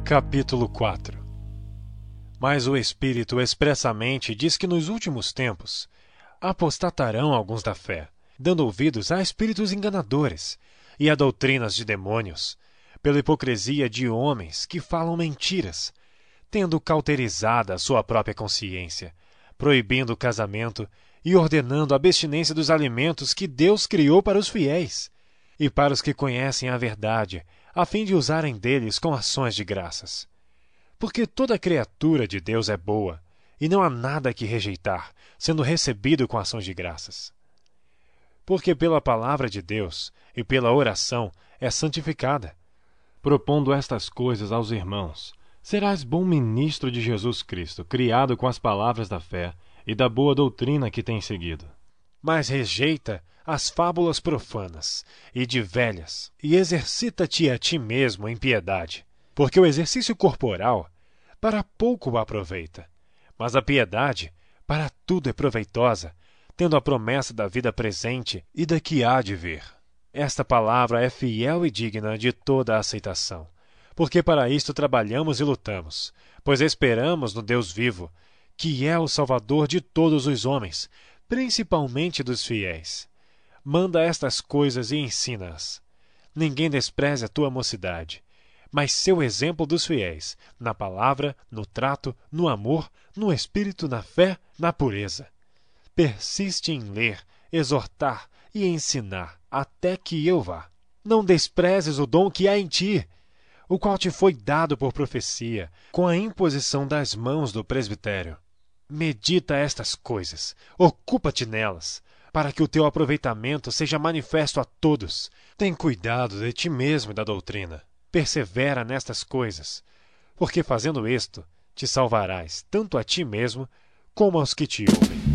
Capítulo 4. Mas o Espírito expressamente diz que nos últimos tempos apostatarão alguns da fé, dando ouvidos a espíritos enganadores e a doutrinas de demônios, pela hipocrisia de homens que falam mentiras, tendo cauterizada a sua própria consciência, proibindo o casamento e ordenando a abstinência dos alimentos que Deus criou para os fiéis e para os que conhecem a verdade, a fim de usarem deles com ações de graças. Porque toda criatura de Deus é boa, e não há nada que rejeitar, sendo recebido com ações de graças. Porque pela palavra de Deus e pela oração é santificada. Propondo estas coisas aos irmãos, serás bom ministro de Jesus Cristo, criado com as palavras da fé e da boa doutrina que tens seguido. Mas rejeita as fábulas profanas e de velhas, e exercita-te a ti mesmo em piedade, porque o exercício corporal para pouco aproveita, mas a piedade para tudo é proveitosa, tendo a promessa da vida presente e da que há de vir. Esta palavra é fiel e digna de toda a aceitação, porque para isto trabalhamos e lutamos, pois esperamos no Deus vivo, que é o Salvador de todos os homens, principalmente dos fiéis. Manda estas coisas e ensina-as. Ninguém despreze a tua mocidade, mas seu exemplo dos fiéis, na palavra, no trato, no amor, no espírito, na fé, na pureza. Persiste em ler, exortar e ensinar, até que eu vá. Não desprezes o dom que há em ti, o qual te foi dado por profecia, com a imposição das mãos do presbitério. Medita estas coisas, ocupa-te nelas, para que o teu aproveitamento seja manifesto a todos. Tem cuidado de ti mesmo e da doutrina. Persevera nestas coisas, porque fazendo isto, te salvarás tanto a ti mesmo como aos que te ouvem.